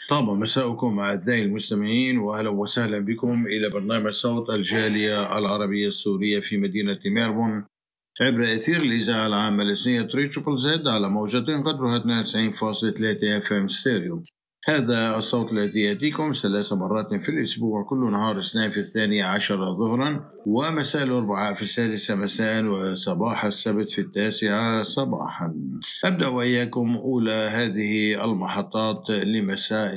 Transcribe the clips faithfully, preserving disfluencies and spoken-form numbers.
طاب مساءكم أعزائي المستمعين، وأهلا وسهلا بكم إلى برنامج صوت الجالية العربية السورية في مدينة ميلبورن عبر أثير الإذاعة العامة الإسلامية تريبل زد على موجة قدرها اثنين وتسعين فاصلة ثلاثة اف ام ستيريو. هذا الصوت الذي يأتيكم ثلاث مرات في الأسبوع، كل نهار اثنين في الثانية عشر ظهرا، ومساء الأربعاء في السادسة مساء، وصباح السبت في التاسعة صباحا. أبدأ وإياكم أولى هذه المحطات لمساء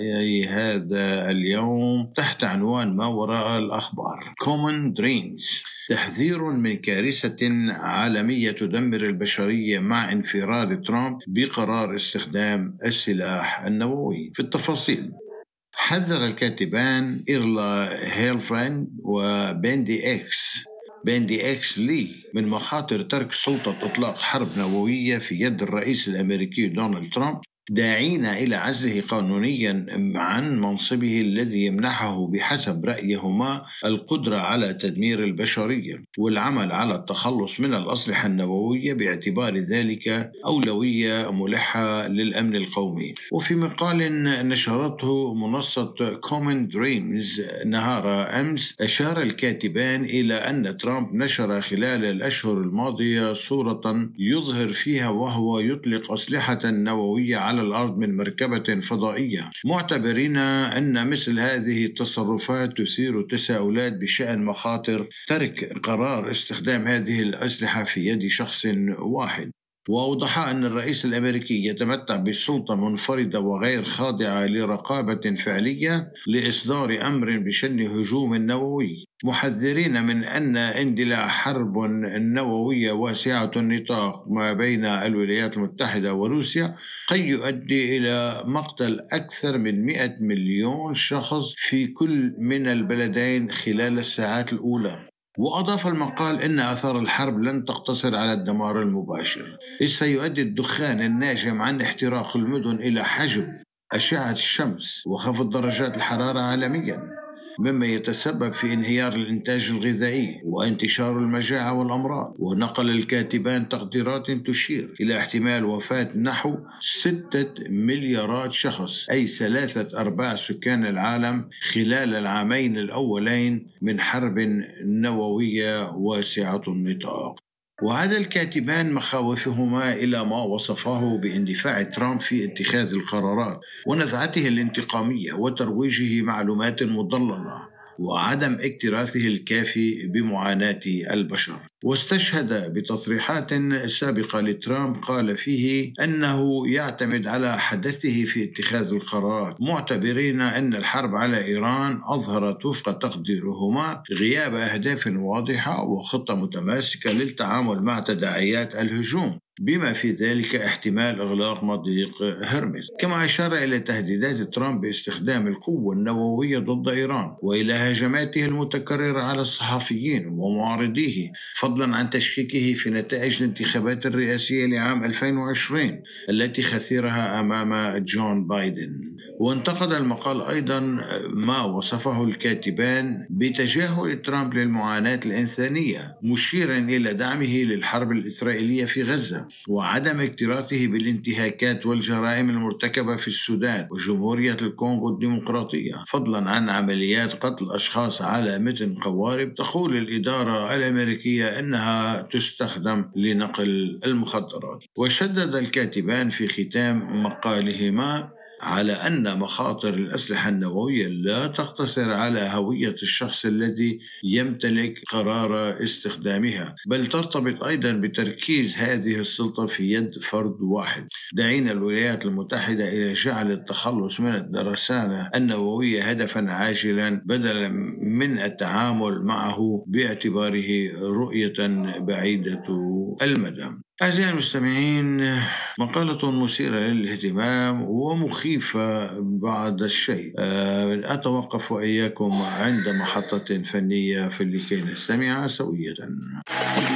هذا اليوم تحت عنوان ما وراء الأخبار. Common Dreams، تحذير من كارثة عالمية تدمر البشرية مع انفراد ترامب بقرار استخدام السلاح النووي. في التفاصيل، حذر الكاتبان إيرلا هيلفرند وبندي إكس بندي إكس لي من مخاطر ترك سلطة إطلاق حرب نووية في يد الرئيس الأمريكي دونالد ترامب، داعين إلى عزله قانونيا عن منصبه الذي يمنحه بحسب رأيهما القدرة على تدمير البشرية والعمل على التخلص من الأسلحة النووية، باعتبار ذلك أولوية ملحة للأمن القومي. وفي مقال نشرته منصة Common Dreams نهار أمس، أشار الكاتبان إلى أن ترامب نشر خلال الأشهر الماضية صورة يظهر فيها وهو يطلق أسلحة نووية على الأرض من مركبة فضائية، معتبرين أن مثل هذه التصرفات تثير تساؤلات بشأن مخاطر ترك قرار استخدام هذه الأسلحة في يد شخص واحد. وأوضح أن الرئيس الأمريكي يتمتع بسلطة منفردة وغير خاضعة لرقابة فعلية لإصدار أمر بشأن هجوم نووي، محذرين من أن اندلاع حرب نووية واسعة النطاق ما بين الولايات المتحدة وروسيا قد يؤدي إلى مقتل أكثر من مئة مليون شخص في كل من البلدين خلال الساعات الأولى. وأضاف المقال أن آثار الحرب لن تقتصر على الدمار المباشر، إذ سيؤدي الدخان الناجم عن احتراق المدن إلى حجب أشعة الشمس وخفض درجات الحرارة عالميا، مما يتسبب في انهيار الإنتاج الغذائي وانتشار المجاعة والأمراض. ونقل الكاتبان تقديرات تشير إلى احتمال وفاة نحو ستة مليارات شخص، أي ثلاثة أرباع سكان العالم، خلال العامين الأولين من حرب نووية واسعة النطاق. وهذا الكاتبان مخاوفهما إلى ما وصفاه باندفاع ترامب في اتخاذ القرارات ونزعته الانتقامية وترويجه معلومات مضللة وعدم اكتراثه الكافي بمعاناة البشر. واستشهد بتصريحات سابقة لترامب قال فيه أنه يعتمد على حدثه في اتخاذ القرارات، معتبرين أن الحرب على إيران أظهرت وفق تقديرهما غياب أهداف واضحة وخطة متماسكة للتعامل مع تداعيات الهجوم، بما في ذلك احتمال إغلاق مضيق هرمز. كما أشار إلى تهديدات ترامب باستخدام القوة النووية ضد إيران وإلى هجماته المتكررة على الصحفيين ومعارضيه، فضلا عن تشكيكه في نتائج الانتخابات الرئاسية لعام ألفين وعشرين التي خسرها أمام جون بايدن. وانتقد المقال أيضا ما وصفه الكاتبان بتجاهل ترامب للمعاناة الإنسانية، مشيرا إلى دعمه للحرب الإسرائيلية في غزة وعدم اكتراثه بالانتهاكات والجرائم المرتكبة في السودان وجمهورية الكونغو الديمقراطية، فضلا عن عمليات قتل أشخاص على متن قوارب تقول الإدارة الأمريكية أنها تستخدم لنقل المخدرات. وشدد الكاتبان في ختام مقالهما على أن مخاطر الأسلحة النووية لا تقتصر على هوية الشخص الذي يمتلك قرار استخدامها، بل ترتبط أيضا بتركيز هذه السلطة في يد فرد واحد، داعين الولايات المتحدة إلى جعل التخلص من الدرسانة النووية هدفا عاجلا بدلا من التعامل معه باعتباره رؤية بعيدة المدى. أعزائي المستمعين، مقالة مثيرة للاهتمام ومخيفة بعض الشيء. أتوقف وإياكم عند محطة فنية فلكي نستمع سوية.